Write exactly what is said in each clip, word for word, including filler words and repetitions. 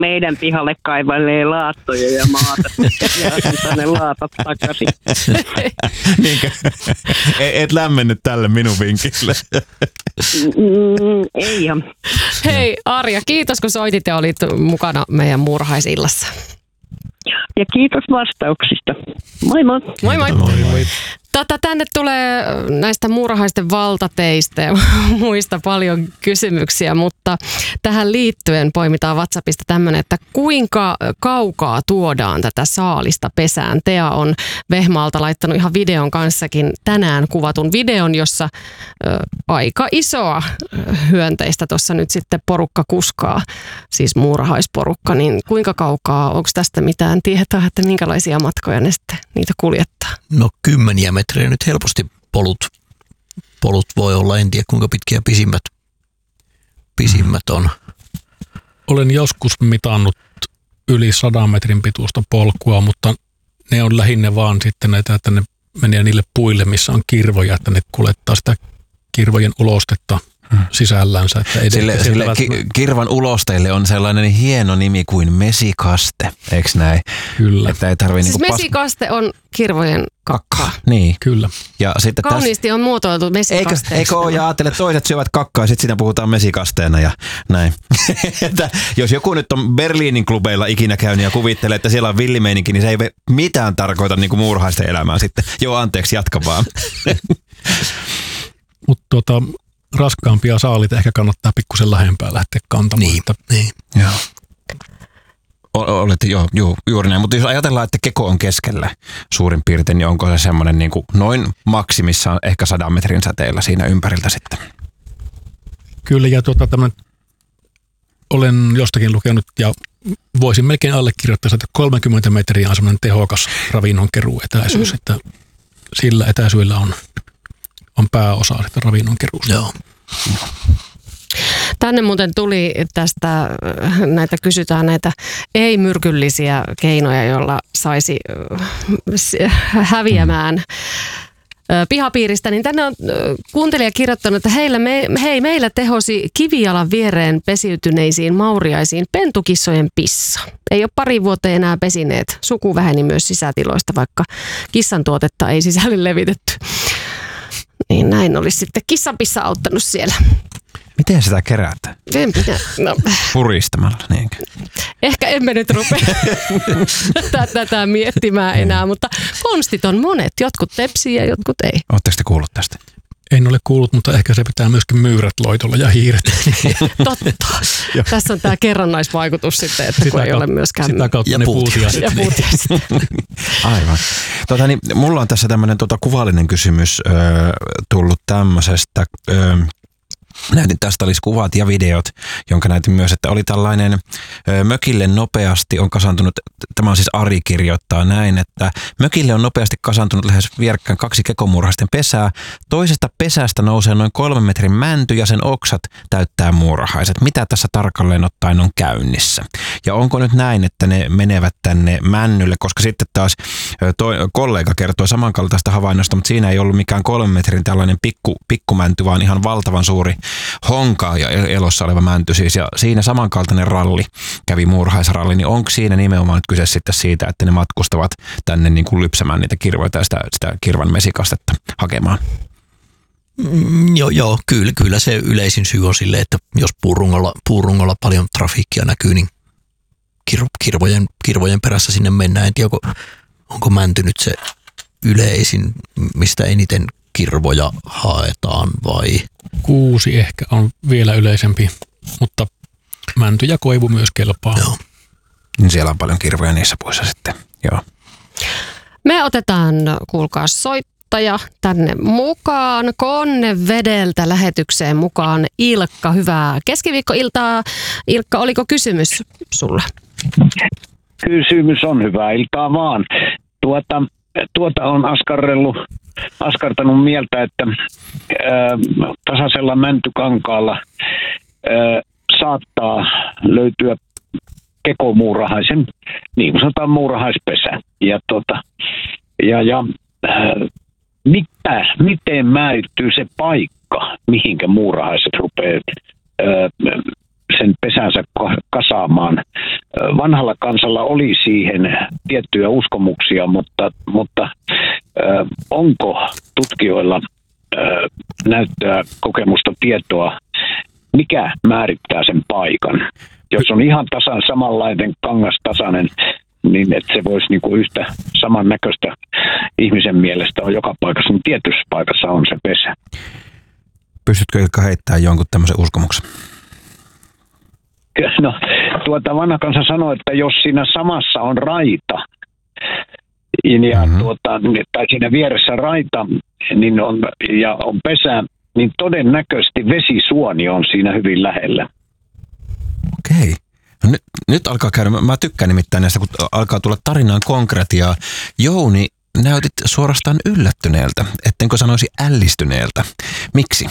meidän pihalle kaivalee laattoja ja maata ja tänne laatat takaisin. Niinkö? Et lämmennyt tälle minun vinkille. Mm, ei ole. Hei Arja, kiitos kun soitit ja olit mukana meidän muurahaisillassa. Ja kiitos vastauksista. Moi moi. Moi moi. Moi, moi. Tätä tänne tulee näistä muurahaisten valtateistä ja muista paljon kysymyksiä, mutta tähän liittyen poimitaan WhatsAppista tämmöinen, että kuinka kaukaa tuodaan tätä saalista pesään. Tea on Vehmaalta laittanut ihan videon kanssakin tänään kuvatun videon, jossa ö, aika isoa hyönteistä tuossa nyt sitten porukka kuskaa, siis muurahaisporukka, niin kuinka kaukaa, onko tästä mitään tietoa, että minkälaisia matkoja ne sitten niitä kuljettaa? No kymmeniä metrejä nyt helposti polut, polut voi olla, en tiedä kuinka pitkiä pisimmät, pisimmät on. Olen joskus mitannut yli sadan metrin pituista polkua, mutta ne on lähinnä vaan sitten näitä, että ne menee niille puille, missä on kirvoja, että ne kuljettaa sitä kirvojen ulostetta sisällänsä. Että ei Sille, sille ki- kirvan ulosteille on sellainen hieno nimi kuin mesikaste, eikö näin? Kyllä. Että ei tarvii Siis niinku mesikaste on kirvojen kakkaa. Niin. Kyllä. Ja sitten Kauniisti täs... on muotoiltu mesikasteeksi. Eikö, eikö ole, ja ajattele, toiset syövät kakkaa ja sitten siinä puhutaan mesikasteena ja näin. Että jos joku nyt on Berliinin klubeilla ikinä käynyt ja kuvittelee, että siellä on villimeininki, niin se ei mitään tarkoita niin kuin muurahaisten elämää sitten. Joo, anteeksi, jatka vaan. Mutta tuota, raskaampia saalita ehkä kannattaa pikkusen lähempää lähteä kantamaan. Niin, niin. Joo. Olette, joo, joo, juuri näin. Mutta jos ajatellaan, että keko on keskellä suurin piirtein, niin onko se semmoinen niin kuin noin maksimissaan ehkä sadan metrin säteellä siinä ympäriltä sitten? Kyllä, ja tuota, tämän, olen jostakin lukenut ja voisin melkein allekirjoittaa, että kolmekymmentä metriä on semmoinen tehokas ravinnonkeruuetäisyys, mm. että sillä etäisyydellä on, on pääosa sitä ravinnonkeruusta. Joo. Tänne muuten tuli tästä, näitä kysytään näitä ei-myrkyllisiä keinoja, joilla saisi häviämään pihapiiristä, niin tänne on kuuntelija kirjoittanut, että heillä me, hei, meillä tehosi kivijalan viereen pesiytyneisiin mauriaisiin pentukissojen pissa. Ei ole pari vuoteen enää pesineet. Suku väheni myös sisätiloista, vaikka kissan tuotetta ei sisälle levitetty. Niin näin olisi sitten kissanpissa auttanut siellä. Miten sitä kerätään? En minä. No. Puristamalla, niinkö? Ehkä emme nyt rupea tätä miettimään enää, mutta konstit on monet. Jotkut tepsii ja jotkut ei. Oletteko te kuullut tästä? En ole kuullut, mutta ehkä se pitää myöskin myyrät loitolla ja hiiret. Totta. Tässä on tämä kerrannaisvaikutus sitten, että sitä kun ei kautta, ole myöskään... Sitä kautta ja ne puutiaiset. Ja puutiaiset. Aivan. Tota, niin, mulla on tässä tämmöinen tota, kuvallinen kysymys ö, tullut tämmöisestä... Ö, Näytin, tästä olisi kuvat ja videot, jonka näytin myös, että oli tällainen ö, mökille nopeasti on kasantunut, tämä on siis Ari kirjoittaa näin, että mökille on nopeasti kasantunut lähes vierekkäin kaksi kekomuurahaisten pesää. Toisesta pesästä nousee noin kolmen metrin mänty ja sen oksat täyttää muurahaiset. Mitä tässä tarkalleen ottaen on käynnissä? Ja onko nyt näin, että ne menevät tänne männylle, koska sitten taas toi, kollega kertoi samankaltaista havainnosta, mutta siinä ei ollut mikään kolmen metrin tällainen pikku, pikkumänty, vaan ihan valtavan suuri honka ja elossa oleva mänty siis, ja siinä samankaltainen ralli kävi muurahaisralli, niin onko siinä nimenomaan nyt kyse sitten siitä, että ne matkustavat tänne niin kuin lypsämään niitä kirvoita ja sitä, sitä kirvan mesikastetta hakemaan? Mm, joo, joo kyllä, kyllä se yleisin syy on sille, että jos puurungolla, puurungolla paljon trafiikkia näkyy, niin kir, kirvojen, kirvojen perässä sinne mennään. En tiedä, onko, onko mänty nyt se yleisin, mistä eniten kirvoja haetaan vai? Kuusi ehkä on vielä yleisempi, mutta mänty ja koivu myös kelpaa. Joo. Niin siellä on paljon kirvoja niissä puissa sitten, joo. Me otetaan, kuulkaa, soittaja tänne mukaan. Konnevedeltä lähetykseen mukaan Ilkka. Hyvää keskiviikkoiltaa. Ilkka, oliko kysymys sulle? Kysymys on hyvää iltaa vaan. Tuota, tuota on askarrellut, askartanut mieltä, että ää, tasaisella mäntykankaalla ää, saattaa löytyä kekomuurahaisen, niin kuin sanotaan muurahaispesä. Ja, tuota, ja, ja ää, mitä, miten määrittyy se paikka, mihinkä muurahaiset rupeaa ää, sen pesänsä kasaamaan. Vanhalla kansalla oli siihen tiettyjä uskomuksia, mutta, mutta onko tutkijoilla näyttöä, kokemusta, tietoa, mikä määrittää sen paikan? Jos on ihan tasan samanlainen kangastasainen, niin että se voisi niinku yhtä samannäköistä ihmisen mielestä on joka paikassa, niin tietyssä paikassa on se pesä. Pystytkö Ilkka heittämään jonkun tämmöisen uskomuksen? No, tuota vanha kansa sanoo, että jos siinä samassa on raita, ja mm-hmm. tuota, tai siinä vieressä raita niin on, ja on pesä, niin todennäköisesti vesisuoni on siinä hyvin lähellä. Okei. No nyt, nyt alkaa käydä, mä tykkään nimittäin näistä, kun alkaa tulla tarinaan konkretiaa. Jouni, näytit suorastaan yllättyneeltä, ettenkö sanoisi ällistyneeltä. Miksi?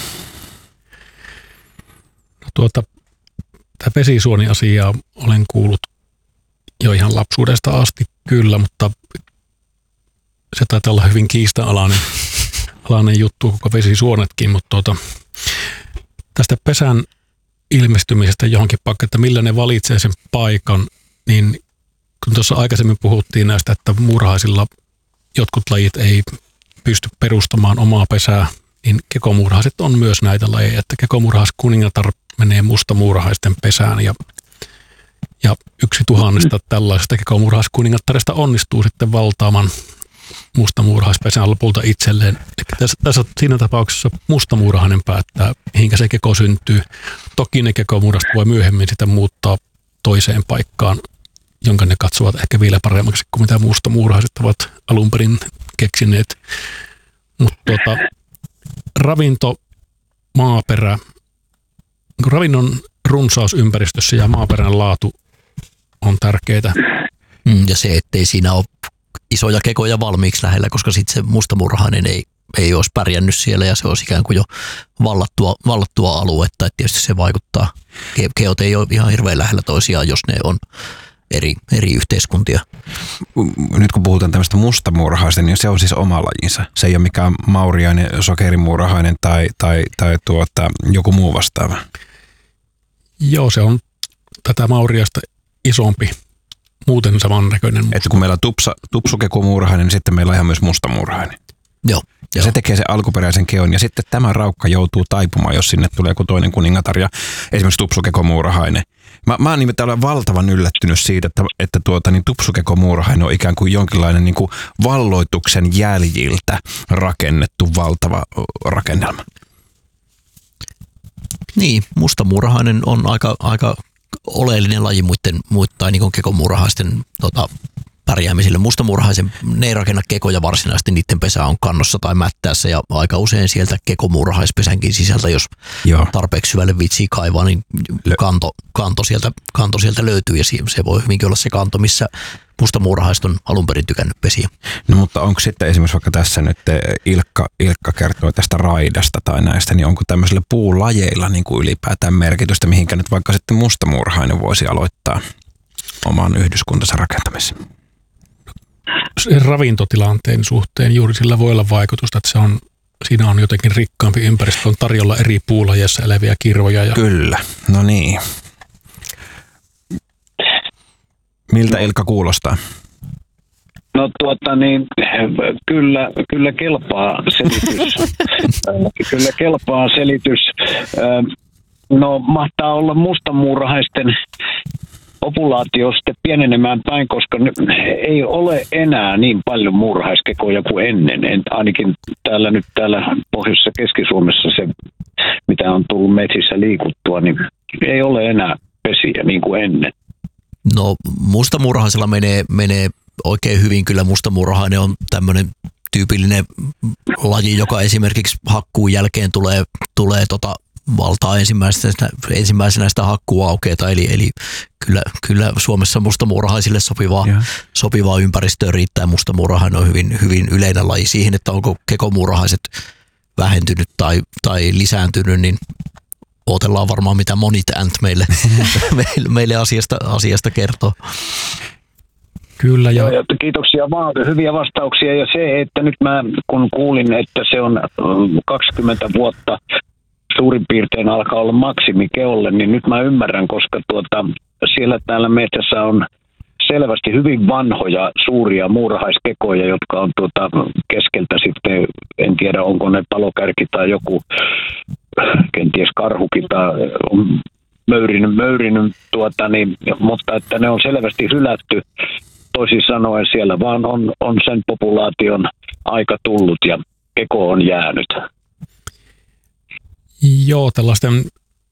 No tuota, tämä vesisuoni-asiaa olen kuullut jo ihan lapsuudesta asti kyllä, mutta se taitaa olla hyvin kiista-alainen alainen juttu, koko vesisuonetkin, mutta tuota, tästä pesän ilmestymisestä johonkin paikkaan, että millä ne valitsee sen paikan, niin kun tuossa aikaisemmin puhuttiin näistä, että muurahaisilla jotkut lajit ei pysty perustamaan omaa pesää, niin kekomuurahaiset on myös näitä lajeja, että kekomuurahaiskuningatar menee mustamuurahaisten pesään ja, ja yksi tuhannesta tällaisesta kekomuurahaiskuningattaresta onnistuu sitten valtaamaan mustamuurahaispesän lopulta itselleen. Eli tässä, tässä siinä tapauksessa mustamuurahainen päättää, mihinkä se keko syntyy. Toki ne kekomuurasta voi myöhemmin sitä muuttaa toiseen paikkaan, jonka ne katsovat ehkä vielä paremmaksi kuin mitä mustamuurahaiset ovat alun perin keksineet. Mutta tuota, ravinto, maaperä, ravinnon runsaus ympäristössä ja maaperän laatu on tärkeää. Mm, ja se, ettei siinä ole isoja kekoja valmiiksi lähellä, koska sitten se mustamuurahainen ei, ei olisi pärjännyt siellä ja se olisi ikään kuin jo vallattua, vallattua aluetta. Et tietysti se vaikuttaa. Ke- keot ei ole ihan hirveän lähellä toisiaan, jos ne on eri, eri yhteiskuntia. Nyt kun puhutaan tämmöistä mustamuurahaista, niin se on siis oma lajinsa. Se ei ole mikään mauriainen, sokerimuurahainen tai, tai, tai tuota, joku muu vastaava. Joo, se on tätä mauriasta isompi. Muuten samannäköinen musta. Että kun meillä on tupsa, tupsukekomuurahainen, niin sitten meillä on ihan myös mustamuurahainen. Joo. Ja joo. se tekee sen alkuperäisen keon. Ja sitten tämä raukka joutuu taipumaan, jos sinne tulee joku toinen kuningatar ja esimerkiksi tupsukekomuurahainen. Mä, mä oon nimittäin olen valtavan yllättynyt siitä, että, että tuota, niin tupsukekomuurahainen on ikään kuin jonkinlainen niin kuin valloituksen jäljiltä rakennettu valtava rakennelma. Niin, mustamuurahainen on aika, aika oleellinen laji muiden, muiden tai niin kuin kekomuurahaisten tota, pärjäämiselle. Mustamuurahaisen, ne ei rakenna kekoja varsinaisesti, niiden pesä on kannossa tai mättäässä ja aika usein sieltä kekomuurahaispesänkin sisältä, jos Joo. tarpeeksi syvälle vitsii kaivaa, niin kanto, kanto, sieltä, kanto sieltä löytyy ja se voi hyvinkin olla se kanto, missä mustamuurahaiset on alun perin tykännyt pesiä. No mutta onko sitten esimerkiksi vaikka tässä nyt Ilkka, Ilkka kertoo tästä raidasta tai näistä, niin onko tämmöisillä puulajeilla niin kuin ylipäätään merkitystä, mihinkä nyt vaikka sitten mustamuurahainen voisi aloittaa oman yhdyskuntansa rakentamisen? Sen ravintotilanteen suhteen juuri sillä voi olla vaikutusta, että se on, siinä on jotenkin rikkaampi ympäristö, on tarjolla eri puulajeissa eläviä kirvoja. Ja Kyllä, no niin. Miltä Ilkka kuulostaa? No tuota niin, kyllä, kyllä kelpaa selitys. kyllä kelpaa selitys. No mahtaa olla mustamuurahaisten populaatio sitten pienenemään päin, koska ei ole enää niin paljon muurahaiskekoja kuin ennen. En, ainakin täällä nyt täällä Pohjoisessa Keski-Suomessa se, mitä on tullut metsissä liikuttua, niin ei ole enää pesiä niin kuin ennen. No mustamuurahaisella menee, menee oikein hyvin. Kyllä mustamuurahainen on tämmöinen tyypillinen laji, joka esimerkiksi hakkuun jälkeen tulee, tulee tota valtaa ensimmäisenä, ensimmäisenä sitä hakkuaukeeta. Eli, eli kyllä, kyllä Suomessa mustamuurahaisille sopivaa, sopivaa ympäristöä riittää. Mustamuurahainen on hyvin, hyvin yleinen laji siihen, että onko kekomuurahaiset vähentynyt tai, tai lisääntynyt, niin odotellaan varmaan mitä Monit Ant meille, meille, meille asiasta, asiasta kertoo. Kyllä. Ja... Joo, kiitoksia vaan, hyviä vastauksia. Ja se, että nyt mä kun kuulin, että se on kaksikymmentä vuotta suurin piirtein alkaa olla maksimikeolle, niin nyt mä ymmärrän, koska tuota, siellä täällä metsässä on selvästi hyvin vanhoja, suuria muurahaiskekoja, jotka on tuota keskeltä sitten, en tiedä onko ne palokärki tai joku, kenties karhukin tai on möyrinyt, möyrinyt tuota, niin, mutta että ne on selvästi hylätty. Toisin sanoen siellä vaan on, on sen populaation aika tullut ja keko on jäänyt. Joo, tällaisten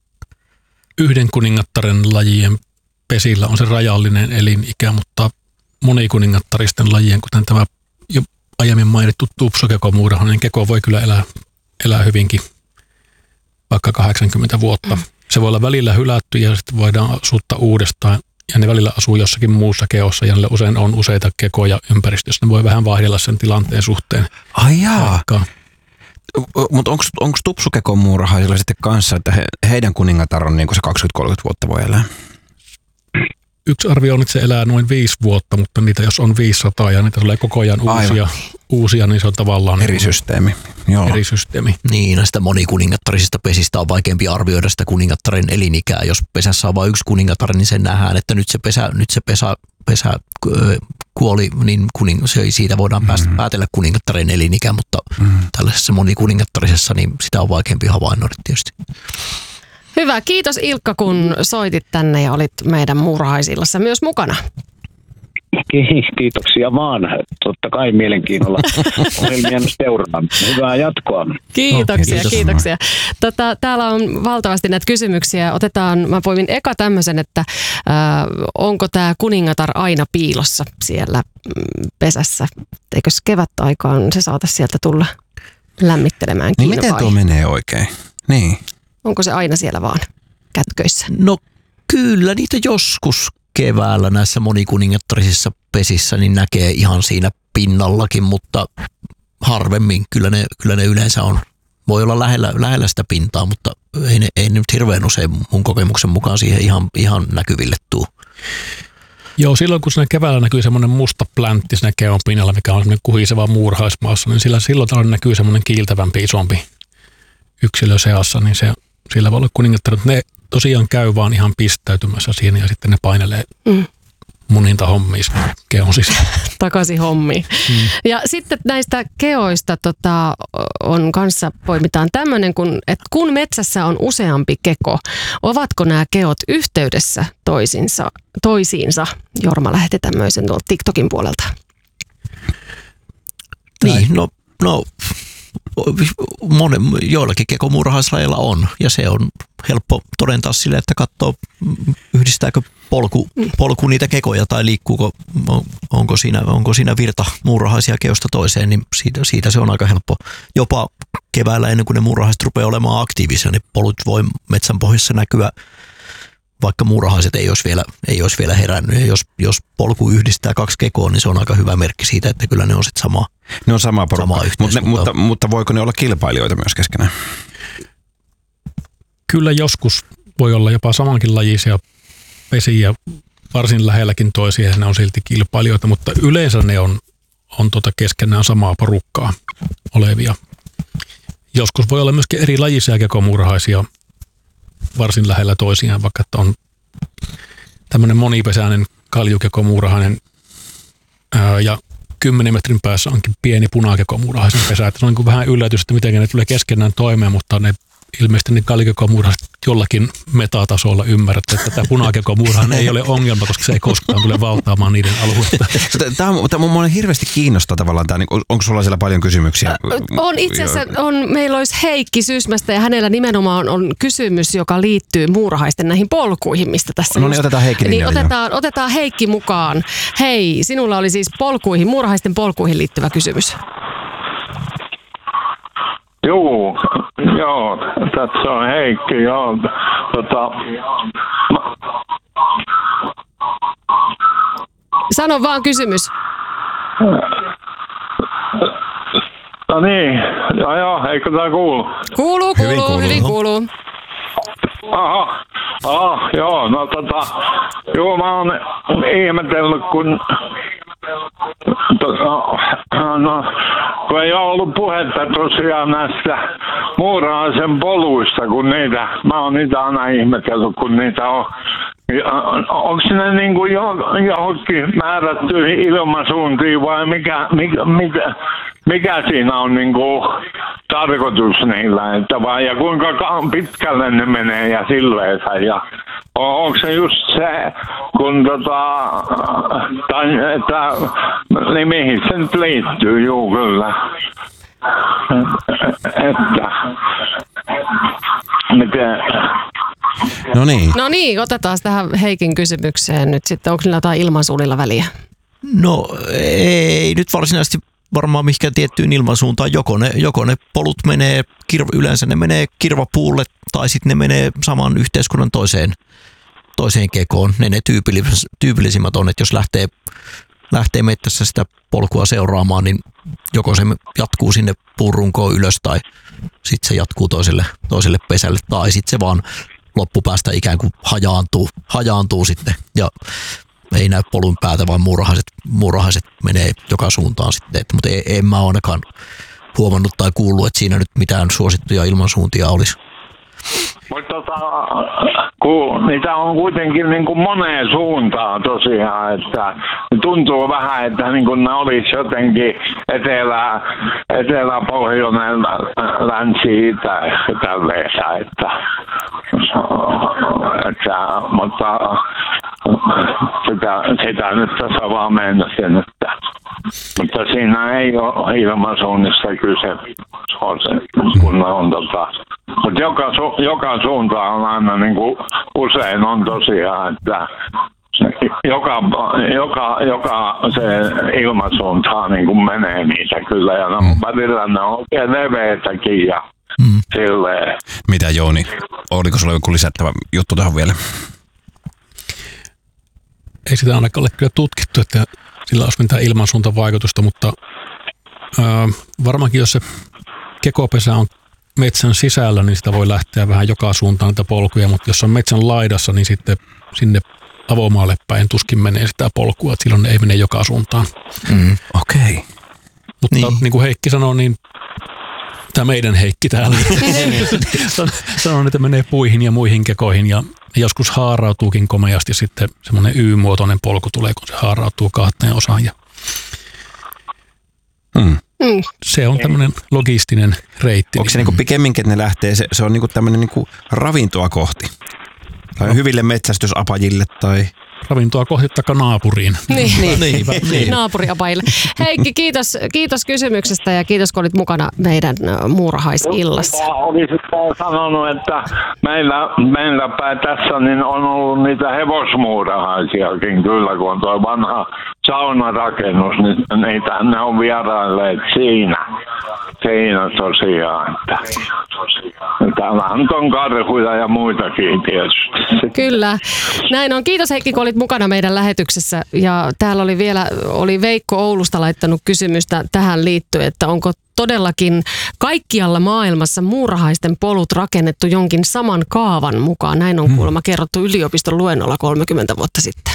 yhden kuningattaren lajien pesillä on se rajallinen elinikä, mutta monikuningattaristen lajien, kuten tämä jo aiemmin mainittu tupsokekomuurahainen keko, voi kyllä elää, elää hyvinkin vaikka kahdeksankymmentä vuotta. Se voi olla välillä hylätty ja sitten voidaan asuttaa uudestaan. Ja ne välillä asuu jossakin muussa keossa ja niillä usein on useita kekoja ympäristössä. Ne voi vähän vaihdella sen tilanteen suhteen. Ai jaa. Mutta onko tupsukekon muurahaisilla sitten kanssa, että he, heidän kuningatar on niin se kaksikymmentä kolmekymmentä vuotta voi elää? Yksi arvio on, että se elää noin viisi vuotta, mutta niitä jos on viisisataa ja niitä tulee koko ajan uusia, uusia niin se on tavallaan eri systeemi. Joo. Eri systeemi. Niin, näistä monikuningattarisista pesistä on vaikeampi arvioida sitä kuningattaren elinikää. Jos pesässä on vain yksi kuningatar, niin sen nähdään, että nyt se pesä, nyt se pesä, pesä kuoli, niin kuning, se, siitä voidaan päästä, mm. päätellä kuningattaren elinikä, mutta mm. tällaisessa monikuningattarisessa niin sitä on vaikeampi havainnoida tietysti. Hyvä, kiitos Ilkka, kun soitit tänne ja olit meidän muurahaisillassa myös mukana. Kiitoksia vaan. Totta kai mielenkiinnolla ohjelmien seuraan. Hyvää jatkoa. Kiitoksia, no, kiitos. kiitoksia. Tota, täällä on valtavasti näitä kysymyksiä. Otetaan, mä poimin eka tämmöisen, että äh, onko tämä kuningatar aina piilossa siellä mm, pesässä? Eikös kevätaikaan se saata sieltä tulla lämmittelemään niin miten tuo menee oikein? Niin. Onko se aina siellä vaan kätköissä? No kyllä niitä joskus keväällä näissä monikuningattarisissa pesissä niin näkee ihan siinä pinnallakin, mutta harvemmin. Kyllä ne, kyllä ne yleensä on. Voi olla lähellä, lähellä sitä pintaa, mutta ei ne, ei ne nyt hirveän usein mun kokemuksen mukaan siihen ihan, ihan näkyville tuu. Joo, silloin kun siinä keväällä näkyy semmoinen musta pläntti siinä keon pinnalla, mikä on semmoinen kuhiseva muurahaismaassa, niin sillä silloin näkyy semmoinen kiiltävämpi, isompi yksilö seassa, niin se, sillä voi olla kuningattaret. Ne tosiaan käy vaan ihan pistäytymässä siinä ja sitten ne painelee mm. muninta hommiin keon sisään. Takaisin hommiin. Mm. Ja sitten näistä keoista tota, on kanssa poimitaan tämmöinen, kun, että kun metsässä on useampi keko, ovatko nämä keot yhteydessä toisinsa, toisiinsa? Jorma lähetti tämmöisen tuolta TikTokin puolelta. Niin, no, no monen, joillakin kekomuurahaislajeilla on, ja se on helppo todentaa sille, että katsoo, yhdistääkö polku, polku niitä kekoja tai liikkuuko, onko siinä, onko siinä virta muurahaisia keosta toiseen, niin siitä, siitä se on aika helppo. Jopa keväällä ennen kuin ne muurahaiset rupeaa olemaan aktiivisia, niin polut voi metsän pohjassa näkyä, vaikka muurahaiset ei olisi vielä, ei olisi vielä herännyt. Ja jos, jos polku yhdistää kaksi kekoa, niin se on aika hyvä merkki siitä, että kyllä ne on sitten samaa. Ne on samaa porukkaa, mutta, mutta, mutta voiko ne olla kilpailijoita myös keskenään? Kyllä joskus voi olla jopa samankin lajisia pesiä varsin lähelläkin toisia, ne on silti kilpailijoita, mutta yleensä ne on, on tota keskenään samaa porukkaa olevia. Joskus voi olla myöskin eri lajisia kekomuurahaisia varsin lähellä toisiaan, vaikka että on tämmöinen monipesäinen kaljukekomuurahainen ää, ja kymmenen metrin päässä onkin pieni punakekomuurahaisen pesä. Että se on niin kuin vähän yllätys, että miten ne tulee keskenään toimeen, mutta ne ilmeisesti ne kaljukekomuurahaiset jollakin metatasolla ymmärrätte, että tämä punakekomuurahainen ei ole ongelma, koska se ei koskaan tule valtaamaan niiden alueita. Tämä on, tämä on hirveästi kiinnostaa tavallaan. Tämä, onko sulla siellä paljon kysymyksiä? On itse asiassa, on, meillä olisi Heikki Sysmästä ja hänellä nimenomaan on kysymys, joka liittyy muurahaisten näihin polkuihin, mistä tässä... No niin, otetaan Heikki. Niin, otetaan, otetaan Heikki mukaan. Hei, sinulla oli siis polkuihin, muurahaisten polkuihin liittyvä kysymys. Joo, joo, tässä on Heikki, joo. Tota, mä... Sano vaan kysymys. No niin, joo joo, eikö tää kuulu? Kuuluu, kuuluu, hyvin kuuluu. Hyvin kuuluu. Aha, ah, joo, no tota, joo mä oon ihmetellyt, kun to, no, no, kun ei ole ollut puhetta tosiaan näistä muurahaisen poluista, kun niitä, mä oon niitä aina ihmetellyt, kun niitä on. Onko ne niin kuin johonkin määrättyihin ilmasuuntiin vai mikä, mikä, mikä, mikä siinä on niin kuin tarkoitus niillä, että vai ja kuinka pitkälle ne menee ja silleensä ja onko se just se, kun tota, tai että niin mihin se nyt liittyy, juu kyllä, että miten. No niin. No niin, otetaan tähän Heikin kysymykseen nyt sitten. Onko niillä jotain ilmansuunnilla väliä? No ei nyt varsinaisesti varmaan mihinkään tiettyyn ilmansuuntaan. Joko ne, joko ne polut menee, kirva, yleensä ne menee kirvapuulle tai sitten ne menee saman yhteiskunnan toiseen, toiseen kekoon. Ne ne tyypillis, tyypillisimmät on, että jos lähtee, lähtee mettässä sitä polkua seuraamaan, niin joko se jatkuu sinne puurunkoon ylös tai sitten se jatkuu toiselle, toiselle pesälle tai sitten se vaan loppupäästä ikään kuin hajaantuu, hajaantuu sitten ja ei näy polun päätä, vaan muurahaiset, muurahaiset menee joka suuntaan sitten. Et, mutta en mä ainakaan huomannut tai kuullut, että siinä nyt mitään suosittuja ilmansuuntia olisi. Mutta tota, kun niitä on kuitenkin niin kuin moneen suuntaan tosiaan, että tuntuu vähän, että niin kuin ne olisi jotenkin etelä, etelä pohjoinen, länsi, itä, tälleensä, että, että mutta sitä, sitä nyt tässä vaan mennäsin, että mutta siinä ei ole ilmansuunnista kyse, kun on tota. Mutta joka, su, joka suunta on aina niin kuin usein on tosiaan, että joka, joka, joka se ilmansuunta niin kuin menee niitä kyllä ja no, mm. välillä ne on oikein leveitäkin ja mm. silleen. Mitä Jouni, oliko sulla joku lisättävä juttu tähän vielä? Ei sitä ainakaan ole kyllä tutkittu, että sillä olisi mitään ilmansuuntavaikutusta, mutta ää, varmaankin jos se kekopesä on metsän sisällä, niin sitä voi lähteä vähän joka suuntaan niitä polkuja, mutta jos on metsän laidassa, niin sitten sinne avomaalle päin tuskin menee sitä polkua, että silloin ne ei mene joka suuntaan. Mm, Okei. Okay. Mutta niin. niin kuin Heikki sanoi, niin tämä meidän Heikki täällä sanoo, että menee puihin ja muihin kekoihin ja joskus haarautuukin komeasti sitten semmoinen Y-muotoinen polku tulee, kun se haarautuu kahteen osaan. Ja mm. Mm. Se on tämmöinen logistinen reitti. Onko se niinku pikemminkin, että ne lähtee, se, se on niinku tämmöinen niinku ravintoa kohti? Tai no. hyville metsästysapajille tai ravintoa kohti taikka naapuriin. Niin, niin, niin, niin. Naapuriapajille. Heikki, kiitos, kiitos kysymyksestä ja kiitos, kun olit mukana meidän muurahaisillassa. Olisit sanonut, että meillä, meillä päin tässä niin on ollut niitä hevosmuurahaisiakin kyllä, kun on tuo vanha saunarakennus, niin niitä, ne on vierailleet siinä. Siinä tosiaan. Täällä on karhuja ja muitakin tietysti. Kyllä. Näin on. Kiitos Heikki, kun olit mukana meidän lähetyksessä. Ja täällä oli vielä oli Veikko Oulusta laittanut kysymystä tähän liittyen, että onko todellakin kaikkialla maailmassa muurahaisten polut rakennettu jonkin saman kaavan mukaan. Näin on kuulemma kerrottu yliopiston luennolla kolmekymmentä vuotta sitten.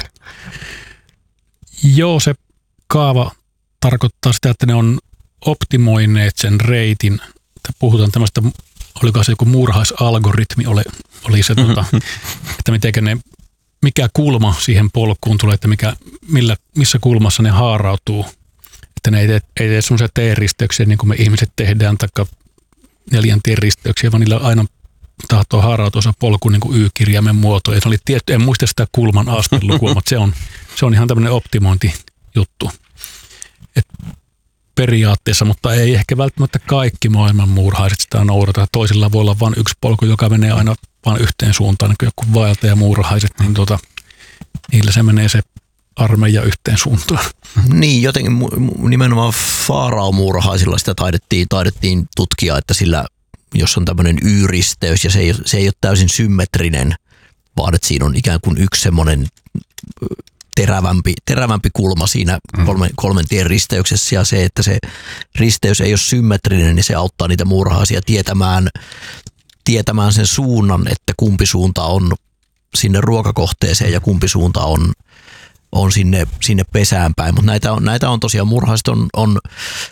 Joo, se kaava tarkoittaa sitä, että ne on optimoineet sen reitin. Puhutaan tämmöistä, oliko se joku muurahaisalgoritmi, oli, oli se, tuota, että mitenkä ne, mikä kulma siihen polkuun tulee, että mikä, millä, missä kulmassa ne haarautuu. Että ne ei tee, ei tee semmoisia T-risteyksiä niin kuin me ihmiset tehdään, taikka neljän T-risteyksiä, vaan niillä aina tahtoo haarautua se polku niin kuin Y-kirjaimen muoto. Ja se oli tietty, en muista sitä kulman astelukua, mutta se on, se on ihan tämmöinen optimointijuttu. Et periaatteessa, mutta ei ehkä välttämättä kaikki maailman muurahaiset sitä noudata. Toisilla voi olla vain yksi polku, joka menee aina vain yhteen suuntaan, niin kuin joku vaeltajamuurahaiset, niin tota, niillä se menee se armeija yhteen suuntaan. Niin, jotenkin nimenomaan faarao-muurahaisilla sitä taidettiin, taidettiin tutkia, että sillä, jos on tämmöinen Y-risteys ja se ei, se ei ole täysin symmetrinen, vaan että siinä on ikään kuin yksi semmoinen terävämpi, terävämpi kulma siinä kolmen, kolmen tien risteyksessä ja se, että se risteys ei ole symmetrinen, niin se auttaa niitä muurahaisia tietämään, tietämään sen suunnan, että kumpi suunta on sinne ruokakohteeseen ja kumpi suunta on, on sinne, sinne pesään päin. Mutta näitä on, näitä on tosiaan, muurahaiset on, on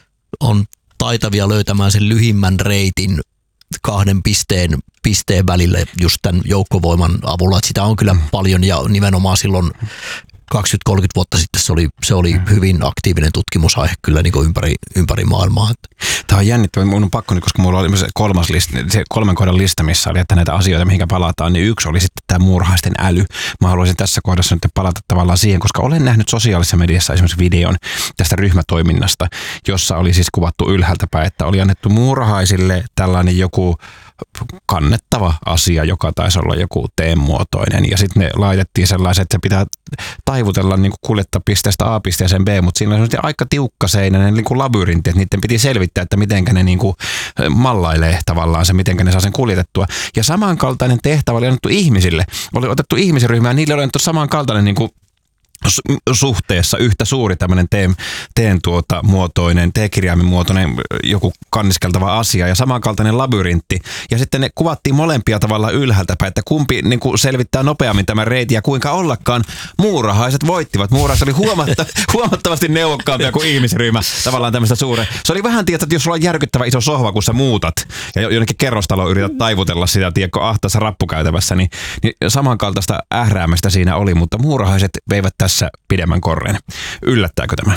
on taitavia löytämään sen lyhimmän reitin kahden pisteen, pisteen välille just tämän joukkovoiman avulla. Että sitä on kyllä paljon ja nimenomaan silloin kaksikymmentä kolmekymmentä vuotta sitten se oli, se oli hyvin aktiivinen tutkimusaihe kyllä niin kuin ympäri, ympäri maailmaa. Tämä on jännittävä. Minun on pakko, koska minulla oli se, kolmas lista, se kolmen kohdan lista, missä oli, että näitä asioita, mihinkä palataan, niin yksi oli sitten tämä muurahaisten äly. Mä haluaisin tässä kohdassa nyt palata tavallaan siihen, koska olen nähnyt sosiaalisessa mediassa esimerkiksi videon tästä ryhmätoiminnasta, jossa oli siis kuvattu ylhäältä päin, että oli annettu muurahaisille tällainen joku kannettava asia, joka taisi olla joku teemuotoinen. Ja sitten ne laitettiin sellaiset, että se pitää taivutella niin kuin kuljettaa pisteestä A pisteeseen B, mutta siinä on aika tiukkaseinäinen niin kuin labyrintti, että niiden piti selvittää, että miten ne niin kuin mallailee tavallaan se, miten ne saa sen kuljetettua. Ja samankaltainen tehtävä oli annettu ihmisille. Oli otettu ihmisryhmä ja niille oli annettu samankaltainen niin kuin suhteessa yhtä suuri tämmöinen teen, teen tuota muotoinen, T-kirjaimen muotoinen joku kanniskeltava asia ja samankaltainen labyrintti. Ja sitten ne kuvattiin molempia tavallaan ylhäältä päin, että kumpi niin kuin selvittää nopeammin tämän reitin ja kuinka ollakaan muurahaiset voittivat. Muurahaiset oli huomatta, huomattavasti neuvokkaampia kuin ihmisryhmä tavallaan tämmöistä suuren. Se oli vähän tietää, että jos sulla on järkyttävä iso sohva, kun sä muutat ja jonnekin kerrostaloon yrität taivutella sitä, tiedätkö, ahtaassa rappukäytävässä, niin, niin samankaltaista ähräämästä siinä oli, mutta muurahaiset veivät tässä pidemmän korren. Yllättääkö tämä?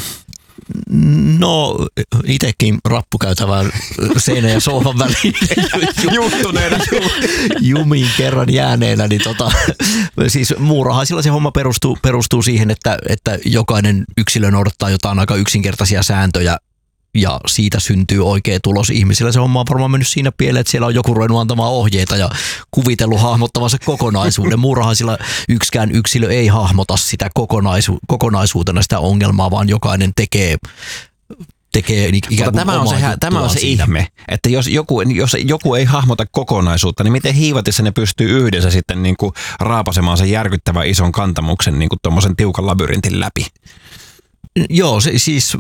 No, itsekin rappukäytävään seinän ja sohvan väliin juttuneena jumiin kerran jääneenä, niin tota, siis muurahaisilla se homma perustuu, perustuu siihen, että, että jokainen yksilö noudattaa jotain aika yksinkertaisia sääntöjä ja siitä syntyy oikea tulos. Ihmisillä se homma on varmaan mennyt siinä pieleen, että siellä on joku ruvennut antamaan ohjeita ja kuvitellut hahmottavansa kokonaisuuden. Muurahaisilla yksikään yksilö ei hahmota sitä kokonaisu- kokonaisuutena sitä ongelmaa, vaan jokainen tekee tekee ikään kuin tämä on se, tämä on se ihme, että jos joku, jos joku ei hahmota kokonaisuutta, niin miten hiivatissa ne pystyy yhdessä sitten niin kuin raapasemaan sen järkyttävän ison kantamuksen niin kuin tuommoisen tiukan labyrintin läpi? Joo, se, siis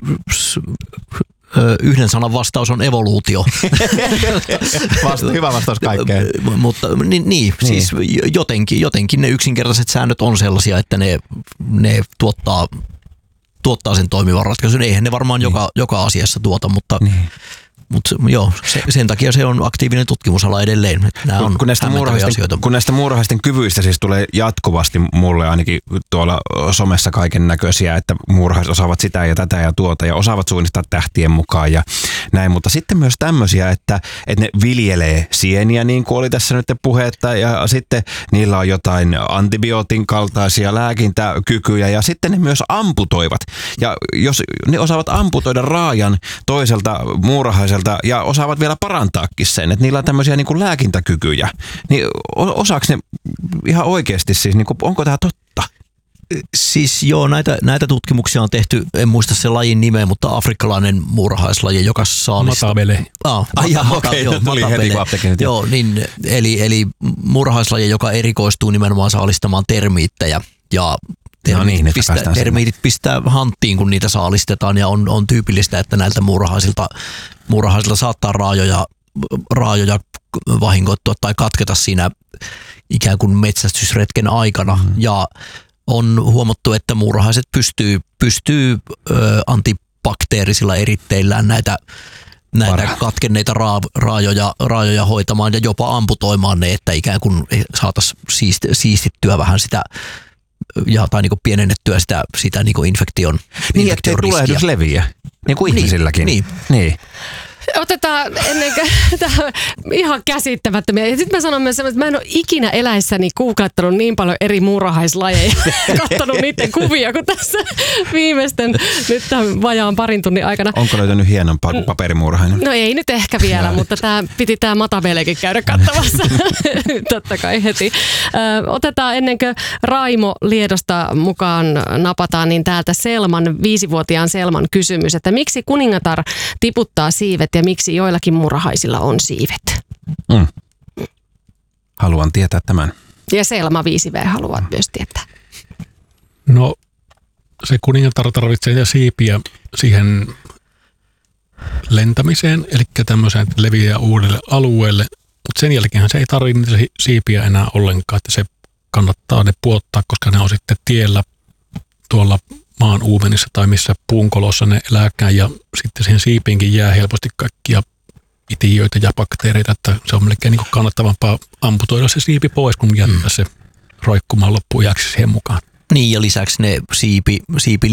yhden sanan vastaus on evoluutio. Vasta, hyvä vastaus kaikkeen. Mutta niin, niin, siis jotenkin, jotenkin ne yksinkertaiset säännöt on sellaisia, että ne, ne tuottaa, tuottaa sen toimivan ratkaisun. Eihän ne varmaan niin. joka, joka asiassa tuota, mutta... Niin. Mutta joo, se, sen takia se on aktiivinen tutkimusala edelleen. Nämä on kun, näistä muurahaisten, kun näistä muurahaisten kyvyistä siis tulee jatkuvasti mulle ainakin tuolla somessa kaiken näköisiä, että muurahaiset osaavat sitä ja tätä ja tuota ja osaavat suunnistaa tähtien mukaan ja näin. Mutta sitten myös tämmöisiä, että, että ne viljelee sieniä niin kuin oli tässä nyt puhetta ja sitten niillä on jotain antibiootin kaltaisia lääkintäkykyjä ja sitten ne myös amputoivat. Ja jos ne osaavat amputoida raajan toiselta muurahaiselta ja osaavat vielä parantaakin sen, että niillä on tämmöisiä niin kuin lääkintäkykyjä. Niin osaako ne ihan oikeasti siis, niin kuin, onko tämä totta? Siis joo, näitä, näitä tutkimuksia on tehty, en muista sen lajin nimeä, mutta afrikkalainen muurahaislaji, joka saalista... Matabele. Ah, Ai jaa, okei, okay, tuli heti kun apteekin. Joo, niin, eli, eli muurahaislaji, joka erikoistuu nimenomaan saalistamaan termiittejä ja Termiitit, no niin, pistää, termiitit pistää hanttiin, kun niitä saalistetaan ja on, on tyypillistä, että näiltä muurahaisilta, muurahaisilta saattaa raajoja, raajoja vahingoittua tai katketa siinä ikään kuin metsästysretken aikana. Mm-hmm. Ja on huomattu, että muurahaiset pystyy, pystyy ö, antibakteerisilla eritteillään näitä, näitä katkenneita raa, raajoja, raajoja hoitamaan ja jopa amputoimaan ne, että ikään kuin saataisiin siisti, siistittyä vähän sitä ja, tai niinku pienennettyä sitä, sitä niinku infektion, niin, ettei tulehdus leviä, niin kuin ihmisilläkin. Niin. niin. Otetaan ennen kuin tämä ihan käsittämättömiä. Ja sitten mä sanon myös, että mä en ole ikinä eläissäni googlettanut niin paljon eri muurahaislajeja ja katsonut niiden kuvia kuin tässä viimeisten nyt tämän vajaan parin tunnin aikana. Onko löytänyt hienompaa kuin paperimuurahainen? No ei nyt ehkä vielä, mutta tää, piti tämä Matabelekin käydä katsomassa. Totta kai heti. Ö, otetaan ennen kuin Raimo Liedosta mukaan napataan, niin täältä Selman, viisivuotiaan Selman kysymys, että miksi kuningatar tiputtaa siivet ja miksi joillakin muurahaisilla on siivet? Mm. Haluan tietää tämän. Ja Selma viisi V haluaa myös tietää. No se kuningatar tarvitsee ja siipiä siihen lentämiseen, eli tämmöiseen, että leviää uudelle alueelle, mutta sen jälkeen se ei tarvitse niitä siipiä enää ollenkaan, että se kannattaa ne puottaa, koska ne on sitten tiellä tuolla maan uumenissa tai missä puunkolossa ne elääkään ja sitten siihen siipiinkin jää helposti kaikkia itiöitä ja bakteereita, että se on melkein niin kuin kannattavampaa amputoida se siipi pois, kun jättää mm. se roikkumaan loppuun jääksi siihen mukaan. Niin ja lisäksi ne siipi, siipi